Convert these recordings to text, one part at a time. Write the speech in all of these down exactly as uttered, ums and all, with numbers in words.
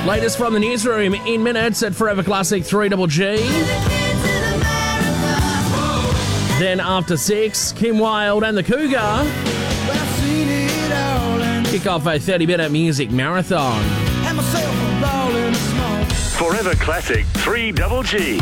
Latest from the newsroom in minutes at Forever Classic three G G. Then after six, Kim Wilde and the Cougar kick off a thirty-minute music marathon. Forever Classic three G G.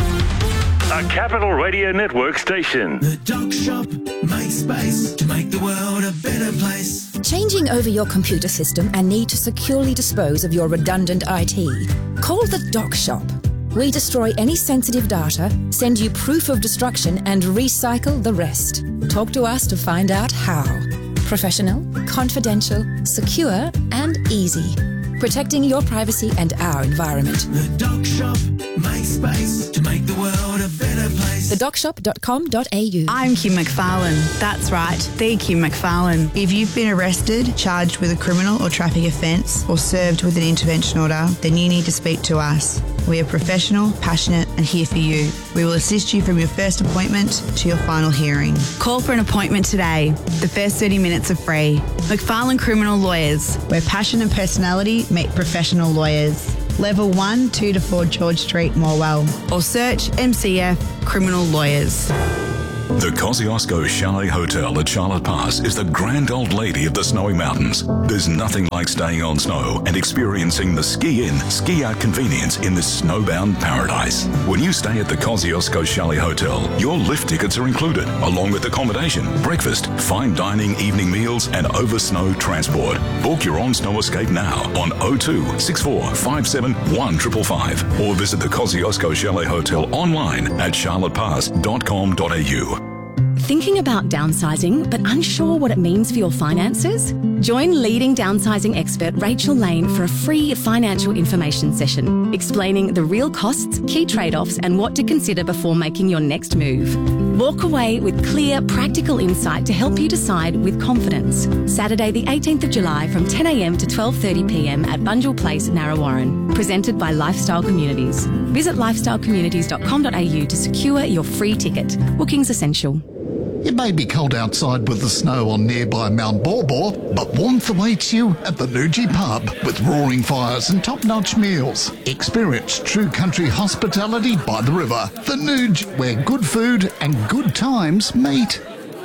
A Capital Radio Network station. The Doc Shop makes space to make the world a better place. Changing over your computer system and need to securely dispose of your redundant I T? Call the Doc Shop. We destroy any sensitive data, send you proof of destruction and recycle the rest. Talk to us to find out how. Professional, confidential, secure and easy. Protecting your privacy and our environment. The Doc Shop makes space to make the world a better place. the doc shop dot com dot a u. I'm Kim McFarlane. That's right, the Kim McFarlane. If you've been arrested, charged with a criminal or traffic offence, or served with an intervention order, then you need to speak to us. We are professional, passionate and here for you. We will assist you from your first appointment to your final hearing. Call for an appointment today. The first thirty minutes are free. McFarlane Criminal Lawyers, where passion and personality meet professional lawyers. Level one, two to four George Street, Morwell. Or search M C F Criminal Lawyers. The Kosciuszko Chalet Hotel at Charlotte Pass is the grand old lady of the snowy mountains. There's nothing like staying on snow and experiencing the ski-in, ski-out convenience in this snowbound paradise. When you stay at the Kosciuszko Chalet Hotel, your lift tickets are included, along with accommodation, breakfast, fine dining, evening meals and over-snow transport. Book your own snow escape now on oh two, six four five seven, one five five five or visit the Kosciuszko Chalet Hotel online at charlotte pass dot com dot a u. Thinking about downsizing but unsure what it means for your finances? Join leading downsizing expert Rachel Lane for a free financial information session explaining the real costs, key trade-offs and what to consider before making your next move. Walk away with clear, practical insight to help you decide with confidence. Saturday the eighteenth of July from ten a m to twelve thirty p m at Bunjil Place, Narrawarren. Presented by Lifestyle Communities. Visit lifestyle communities dot com dot a u to secure your free ticket. Bookings essential. It may be cold outside with the snow on nearby Mount Borbor, but warmth awaits you at the Nuji Pub with roaring fires and top-notch meals. Experience true country hospitality by the river. The Nuge, where good food and good times meet.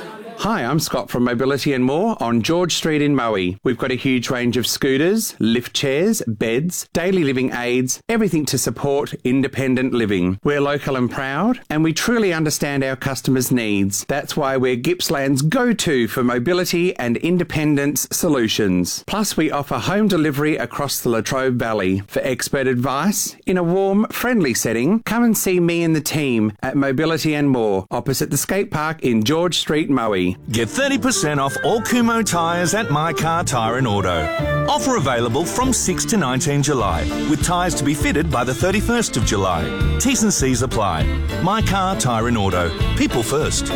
Hi, I'm Scott from Mobility and More on George Street in Moe. We've got a huge range of scooters, lift chairs, beds, daily living aids, everything to support independent living. We're local and proud, and we truly understand our customers' needs. That's why we're Gippsland's go-to for mobility and independence solutions. Plus, we offer home delivery across the Latrobe Valley. For expert advice, in a warm, friendly setting, come and see me and the team at Mobility and More, opposite the skate park in George Street, Moe. Get thirty percent off all Kumo tyres at My Car Tyre and Auto. Offer available from sixth to nineteenth July, with tyres to be fitted by the thirty-first of July. T's and C's apply. My Car Tyre and Auto. People first.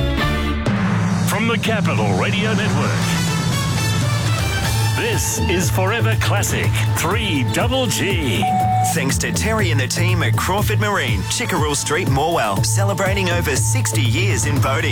From the Capital Radio Network, this is Forever Classic three G G. Thanks to Terry and the team at Crawford Marine, Chickerell Street, Morwell, celebrating over sixty years in boating.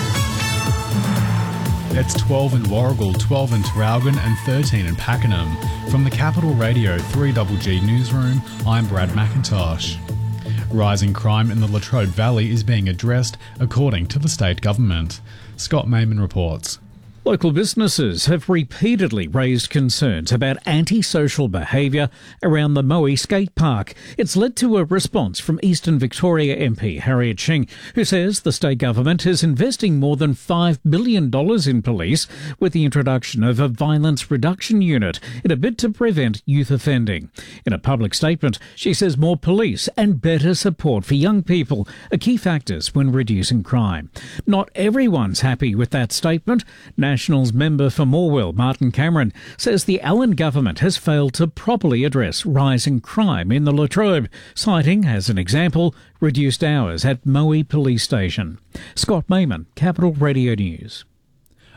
It's twelve in Warragul, twelve in Traralgon and thirteen in Pakenham. From the Capital Radio three G G Newsroom, I'm Brad McIntosh. Rising crime in the Latrobe Valley is being addressed according to the state government. Scott Mayman reports. Local businesses have repeatedly raised concerns about antisocial behaviour around the Moe skate park. It's led to a response from Eastern Victoria M P Harriet Shing, who says the state government is investing more than five billion dollars in police with the introduction of a violence reduction unit in a bid to prevent youth offending. In a public statement, she says more police and better support for young people are key factors when reducing crime. Not everyone's happy with that statement. Nationals member for Morwell, Martin Cameron, says the Allen government has failed to properly address rising crime in the Latrobe, citing, as an example, reduced hours at Moe Police Station. Scott Mayman, Capital Radio News.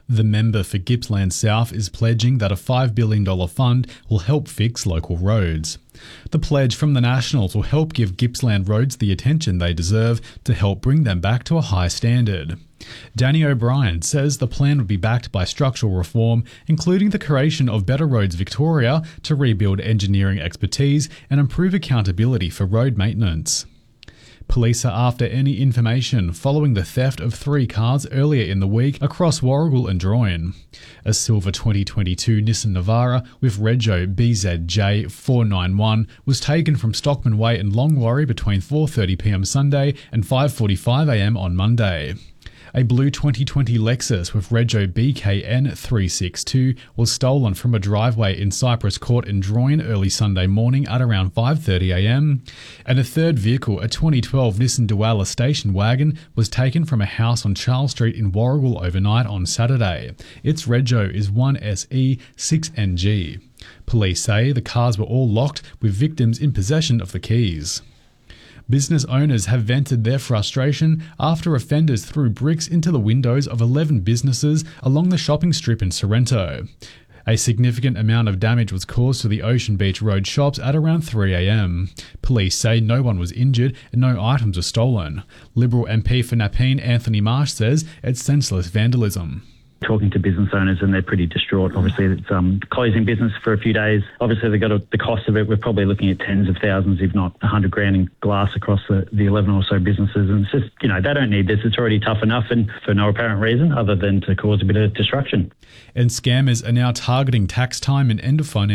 The member for Gippsland South is pledging that a five billion dollars fund will help fix local roads. The pledge from the Nationals will help give Gippsland roads the attention they deserve to help bring them back to a high standard. Danny O'Brien says the plan would be backed by structural reform, including the creation of Better Roads Victoria to rebuild engineering expertise and improve accountability for road maintenance. Police are after any information following the theft of three cars earlier in the week across Warragul and Droin. A silver twenty twenty-two Nissan Navara with Rego B Z J four nine one was taken from Stockman Way in Longwarry between four thirty p m Sunday and five forty-five a m on Monday. A blue twenty twenty Lexus with Rego B K N three six two was stolen from a driveway in Cypress Court in Droin early Sunday morning at around five thirty a m. And a third vehicle, a twenty twelve Nissan Dooala station wagon, was taken from a house on Charles Street in Warragul overnight on Saturday. Its Rego is one S E six N G. Police say the cars were all locked with victims in possession of the keys. Business owners have vented their frustration after offenders threw bricks into the windows of eleven businesses along the shopping strip in Sorrento. A significant amount of damage was caused to the Ocean Beach Road shops at around three a m. Police say no one was injured and no items were stolen. Liberal M P for Nepean Anthony Marsh says it's senseless vandalism. Talking to business owners and they're pretty distraught. Obviously, it's um, closing business for a few days. Obviously, they've got a, the cost of it. We're probably looking at tens of thousands, if not a hundred grand in glass across the, the eleven or so businesses. And it's just, you know, they don't need this. It's already tough enough and for no apparent reason other than to cause a bit of destruction. And scammers are now targeting tax time and end of financial